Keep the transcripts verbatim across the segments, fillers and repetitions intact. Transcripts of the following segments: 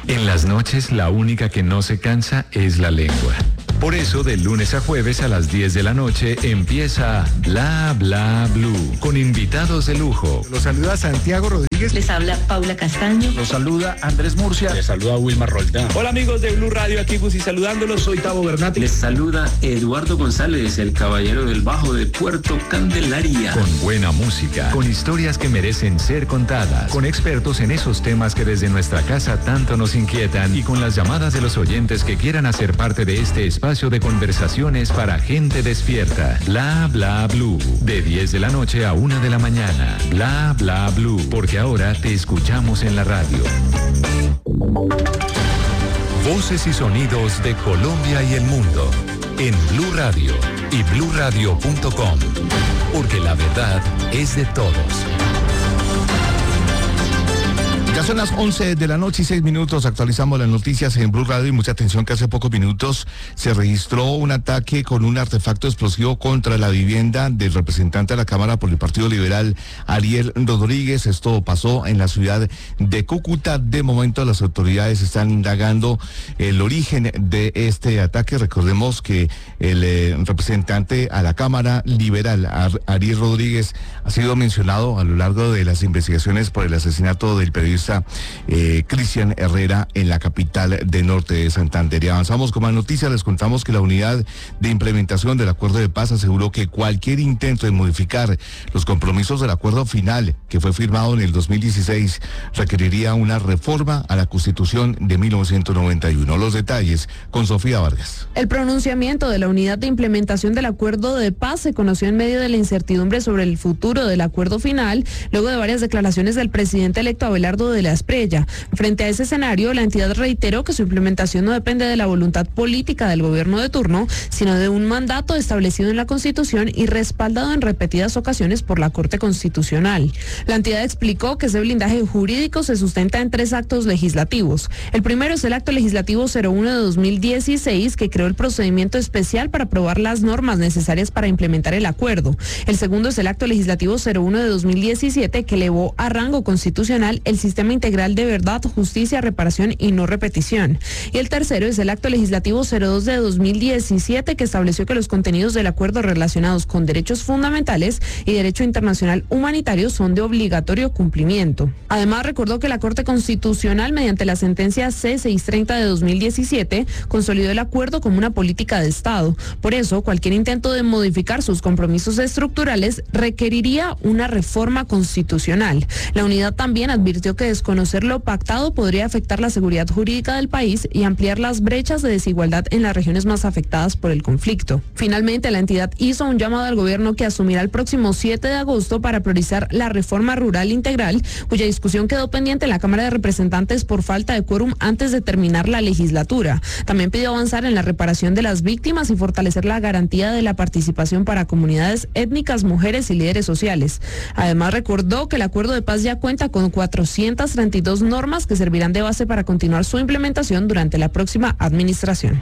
En las noches, la única que no se cansa es la lengua. Por eso, de lunes a jueves a las diez de la noche empieza Bla Bla Blue, con invitados de lujo. Los saluda Santiago Rodríguez. Les habla Paula Castaño. Los saluda Andrés Murcia. Les saluda Wilmar Roldán. Hola amigos de Blue Radio, aquí Gusi saludándolos. Soy Tavo Bernati. Les saluda Eduardo González, el caballero del bajo de Puerto Candelaria. Con buena música, con historias que merecen ser contadas, con expertos en esos temas que desde nuestra casa tanto nos inquietan y con las llamadas de los oyentes que quieran hacer parte de este espacio de conversaciones para gente despierta. Bla Bla Blue, de diez de la noche a una de la mañana. Bla Bla Blue, porque ahora te escuchamos en la radio. Voces y sonidos de Colombia y el mundo en Blue Radio y blue radio punto com, porque la verdad es de todos. Ya son las once de la noche y seis minutos, actualizamos las noticias en Blue Radio y mucha atención que hace pocos minutos se registró un ataque con un artefacto explosivo contra la vivienda del representante de la Cámara por el Partido Liberal, Ariel Rodríguez. Esto pasó en la ciudad de Cúcuta. De momento las autoridades están indagando el origen de este ataque. Recordemos que el eh, representante a la Cámara Liberal, Ar- Ariel Rodríguez, ha sido mencionado a lo largo de las investigaciones por el asesinato del periodista Eh, Cristian Herrera en la capital del norte de Santander. Y avanzamos con más noticias. Les contamos que la unidad de implementación del acuerdo de paz aseguró que cualquier intento de modificar los compromisos del acuerdo final que fue firmado en el dos mil dieciséis requeriría una reforma a la Constitución de mil novecientos noventa y uno. Los detalles con Sofía Vargas. El pronunciamiento de la unidad de implementación del acuerdo de paz se conoció en medio de la incertidumbre sobre el futuro del acuerdo final, luego de varias declaraciones del presidente electo Abelardo de la Espriella. Frente a ese escenario, la entidad reiteró que su implementación no depende de la voluntad política del gobierno de turno, sino de un mandato establecido en la Constitución y respaldado en repetidas ocasiones por la Corte Constitucional. La entidad explicó que ese blindaje jurídico se sustenta en tres actos legislativos. El primero es el acto legislativo cero uno de dos mil dieciséis, que creó el procedimiento especial para aprobar las normas necesarias para implementar el acuerdo. El segundo es el acto legislativo cero uno de dos mil diecisiete, que elevó a rango constitucional el sistema integral de verdad, justicia, reparación y no repetición. Y el tercero es el acto legislativo cero dos de dos mil diecisiete, que estableció que los contenidos del acuerdo relacionados con derechos fundamentales y derecho internacional humanitario son de obligatorio cumplimiento. Además, recordó que la Corte Constitucional, mediante la sentencia C seiscientos treinta de dos mil diecisiete, consolidó el acuerdo como una política de Estado. Por eso, cualquier intento de modificar sus compromisos estructurales requeriría una reforma constitucional. La unidad también advirtió que desconocer lo pactado podría afectar la seguridad jurídica del país y ampliar las brechas de desigualdad en las regiones más afectadas por el conflicto. Finalmente, la entidad hizo un llamado al gobierno que asumirá el próximo siete de agosto para priorizar la reforma rural integral, cuya discusión quedó pendiente en la Cámara de Representantes por falta de quórum antes de terminar la legislatura. También pidió avanzar en la reparación de las víctimas y fortalecer la garantía de la participación para comunidades étnicas, mujeres y líderes sociales. Además, recordó que el acuerdo de paz ya cuenta con cuatrocientas treinta y dos normas que servirán de base para continuar su implementación durante la próxima administración.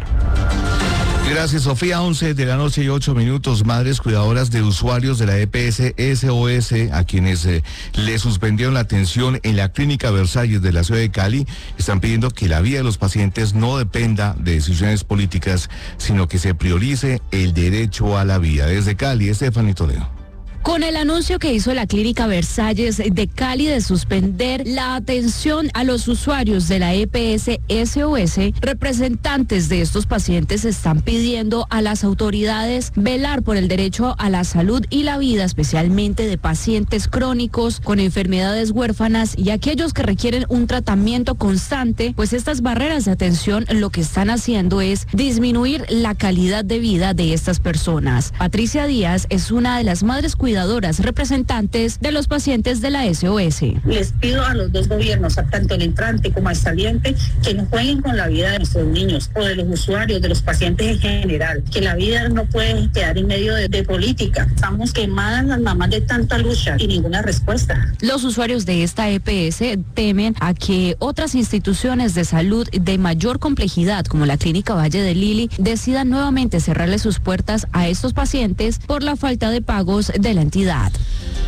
Gracias, Sofía. once de la noche y ocho minutos. Madres cuidadoras de usuarios de la E P S S O S, a quienes eh, le suspendieron la atención en la Clínica Versalles de la ciudad de Cali, están pidiendo que la vida de los pacientes no dependa de decisiones políticas, sino que se priorice el derecho a la vida. Desde Cali, Estefanía Toledo. Con el anuncio que hizo la Clínica Versalles de Cali de suspender la atención a los usuarios de la E P S S O S, representantes de estos pacientes están pidiendo a las autoridades velar por el derecho a la salud y la vida, especialmente de pacientes crónicos con enfermedades huérfanas y aquellos que requieren un tratamiento constante, pues estas barreras de atención lo que están haciendo es disminuir la calidad de vida de estas personas. Patricia Díaz es una de las madres cuidadoras representantes de los pacientes de la S O S. Les pido a los dos gobiernos, tanto el entrante como el saliente, que no jueguen con la vida de nuestros niños o de los usuarios, de los pacientes en general, que la vida no puede quedar en medio de, de política. Estamos quemadas las mamás de tanta lucha y ninguna respuesta. Los usuarios de esta E P S temen a que otras instituciones de salud de mayor complejidad, como la Clínica Valle de Lili, decidan nuevamente cerrarle sus puertas a estos pacientes por la falta de pagos de la entidad.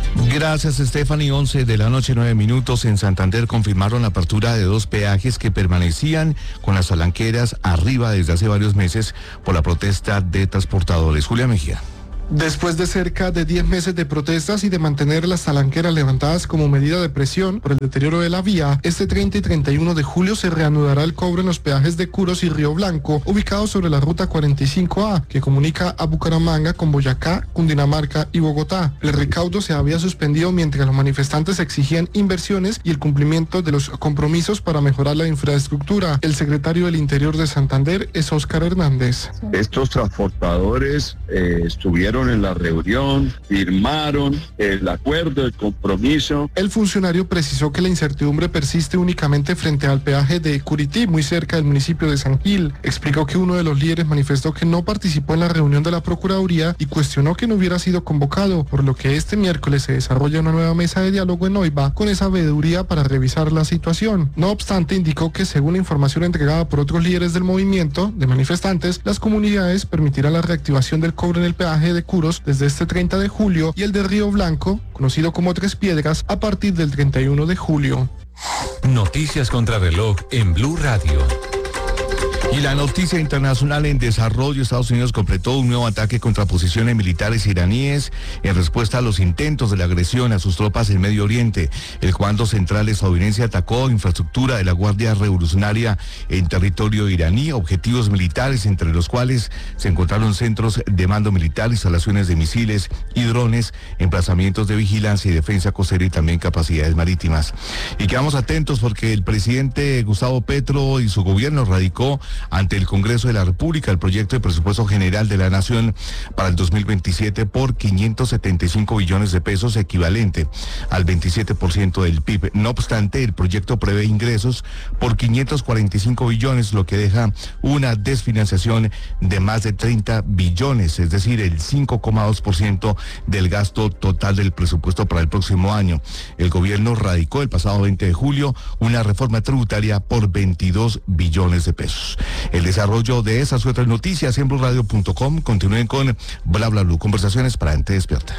Gracias, Stephanie. once de la noche, nueve minutos. En Santander confirmaron la apertura de dos peajes que permanecían con las palanqueras arriba desde hace varios meses por la protesta de transportadores. Julia Mejía. Después de cerca de diez meses de protestas y de mantener las talanqueras levantadas como medida de presión por el deterioro de la vía, este treinta y treinta y uno de julio se reanudará el cobro en los peajes de Curos y Río Blanco, ubicados sobre la ruta cuarenta y cinco A, que comunica a Bucaramanga con Boyacá, Cundinamarca y Bogotá. El recaudo se había suspendido mientras los manifestantes exigían inversiones y el cumplimiento de los compromisos para mejorar la infraestructura. El secretario del Interior de Santander es Óscar Hernández. Estos transportadores eh, estuvieron en la reunión, firmaron el acuerdo, el compromiso. El funcionario precisó que la incertidumbre persiste únicamente frente al peaje de Curití, muy cerca del municipio de San Gil. Explicó que uno de los líderes manifestó que no participó en la reunión de la Procuraduría y cuestionó que no hubiera sido convocado, por lo que este miércoles se desarrolla una nueva mesa de diálogo en Oiva con esa veeduría para revisar la situación. No obstante, indicó que según la información entregada por otros líderes del movimiento de manifestantes, las comunidades permitirán la reactivación del cobro en el peaje de Curos desde este treinta de julio y el de Río Blanco, conocido como Tres Piedras, a partir del treinta y uno de julio. Noticias contra reloj en Blue Radio. Y la noticia internacional en desarrollo: Estados Unidos completó un nuevo ataque contra posiciones militares iraníes en respuesta a los intentos de la agresión a sus tropas en Medio Oriente. El Comando Central estadounidense atacó infraestructura de la Guardia Revolucionaria en territorio iraní, objetivos militares entre los cuales se encontraron centros de mando militar, instalaciones de misiles y drones, emplazamientos de vigilancia y defensa costera y también capacidades marítimas. Y quedamos atentos porque el presidente Gustavo Petro y su gobierno radicó ante el Congreso de la República el proyecto de presupuesto general de la Nación para el dos mil veintisiete por quinientos setenta y cinco billones de pesos, equivalente al veintisiete por ciento del P I B. No obstante, el proyecto prevé ingresos por quinientos cuarenta y cinco billones, lo que deja una desfinanciación de más de treinta billones, es decir, el cinco coma dos por ciento del gasto total del presupuesto para el próximo año. El gobierno radicó el pasado veinte de julio una reforma tributaria por veintidós billones de pesos. El desarrollo de esas y otras noticias en blue radio punto com. Continúen con Bla Bla Blue, conversaciones para gente despierta.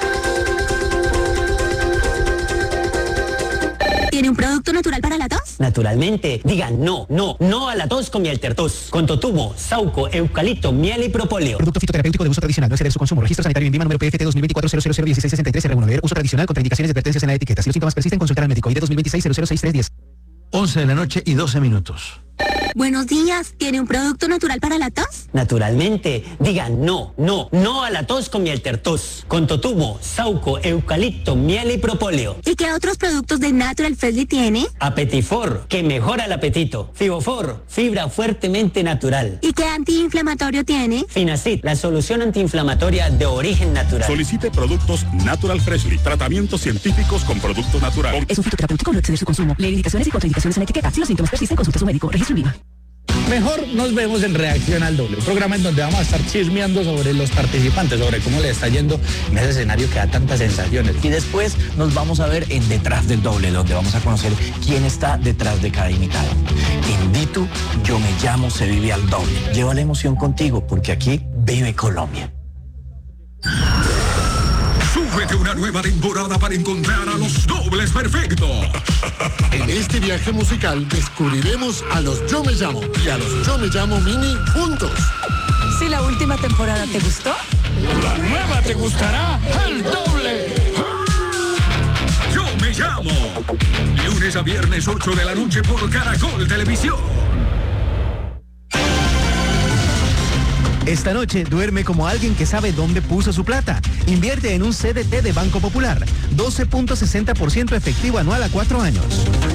¿Tiene un producto natural para la tos? Naturalmente. Digan no, no, no a la tos con miel tertos. Con totumo, sauco, eucalipto, miel y propóleo. Producto fitoterapéutico de uso tradicional. No exceder su consumo. Registro sanitario INVIMA número P F T dos mil veinticuatro cero cero cero dieciséis sesenta y tres R uno. Leer uso tradicional contra indicaciones y advertencias en la etiqueta. Si los síntomas persisten, consultar al médico. I D dos mil veintiséis cero cero seis tres diez. once de la noche y doce minutos. Buenos días. ¿Tiene un producto natural para la tos? Naturalmente. Digan no, no, no a la tos con miel tertos. Con totumo, sauco, eucalipto, miel y propóleo. ¿Y qué otros productos de Natural Freshly tiene? Apetifor, que mejora el apetito. Fibofor, fibra fuertemente natural. ¿Y qué antiinflamatorio tiene? Finacid, la solución antiinflamatoria de origen natural. Solicite productos Natural Freshly. Tratamientos científicos con productos naturales. Es un fitoterapéutico, no exceder su consumo. Leer indicaciones y contraindicaciones en la etiqueta. Si los síntomas persisten, consulte a su médico. Registro INVIMA. Mejor nos vemos en Reacción al Doble, un programa en donde vamos a estar chismeando sobre los participantes, sobre cómo les está yendo en ese escenario que da tantas sensaciones. Y después nos vamos a ver en Detrás del Doble, donde vamos a conocer quién está detrás de cada invitado. En Ditu, Yo Me Llamo, se vive al doble. Lleva la emoción contigo, porque aquí vive Colombia. Súbete una nueva temporada para encontrar a los dobles perfectos. En este viaje musical descubriremos a los Yo Me Llamo y a los Yo Me Llamo Mini juntos. Si la última temporada te gustó, la nueva te gustará al doble. Yo Me Llamo. Lunes a viernes ocho de la noche por Caracol Televisión. Esta noche duerme como alguien que sabe dónde puso su plata. Invierte en un C D T de Banco Popular. doce punto sesenta por ciento efectivo anual a cuatro años.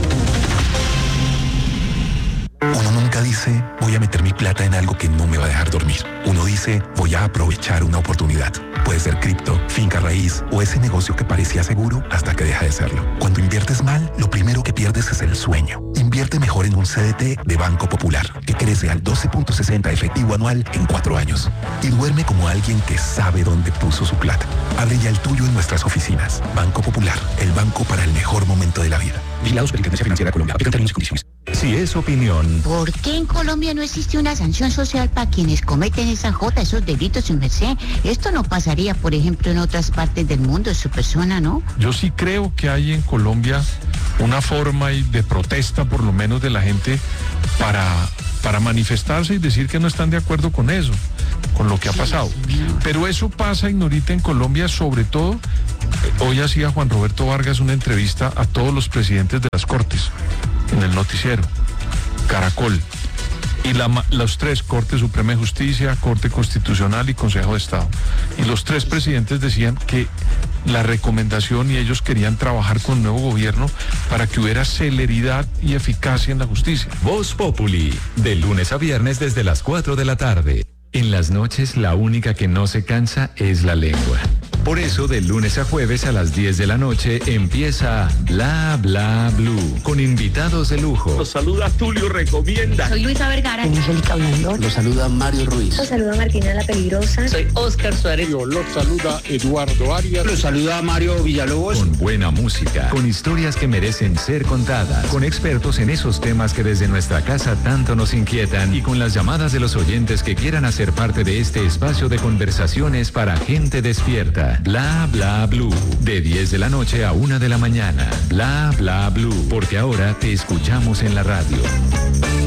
Uno nunca dice, voy a meter mi plata en algo que no me va a dejar dormir. Uno dice, voy a aprovechar una oportunidad. Puede ser cripto, finca raíz o ese negocio que parecía seguro hasta que deja de serlo. Cuando inviertes mal, lo primero que pierdes es el sueño. Invierte mejor en un C D T de Banco Popular, que crece al doce punto sesenta efectivo anual en cuatro años. Y duerme como alguien que sabe dónde puso su plata. Abre ya el tuyo en nuestras oficinas. Banco Popular, el banco para el mejor momento de la vida. Vigilado Superintendencia Financiera de Colombia. Aplican términos y condiciones. Si es opinión, ¿Por qué en Colombia no existe una sanción social para quienes cometen esa jota, esos delitos, su merced? Esto no pasaría, por ejemplo, en otras partes del mundo, su persona, ¿no? Yo sí creo que hay en Colombia una forma de protesta, por lo menos de la gente, para, para manifestarse y decir que no están de acuerdo con eso, con lo que ha pasado. Pero eso pasa, Ignorita, en Colombia, sobre todo, hoy hacía Juan Roberto Vargas una entrevista a todos los presidentes de las Cortes, en el noticiero, Caracol, y la, los tres, Corte Suprema de Justicia, Corte Constitucional y Consejo de Estado. Y los tres presidentes decían que la recomendación y ellos querían trabajar con el nuevo gobierno para que hubiera celeridad y eficacia en la justicia. Voz Populi, de lunes a viernes desde las cuatro de la tarde. En las noches la única que no se cansa es la lengua. Por eso, de lunes a jueves a las diez de la noche empieza Bla Bla Blue, con invitados de lujo. Los saluda Tulio Recomienda. Soy Luisa Vergara. Angélica Blandón. Los saluda Mario Ruiz. Los saluda Martina La Peligrosa. Soy Oscar Suárez. Los saluda Eduardo Arias. Los saluda Mario Villalobos. Con buena música, con historias que merecen ser contadas, con expertos en esos temas que desde nuestra casa tanto nos inquietan y con las llamadas de los oyentes que quieran hacer parte de este espacio de conversaciones para gente despierta. Bla Bla Blue, de diez de la noche a una de la mañana. Bla Bla Blue, porque ahora te escuchamos en la radio.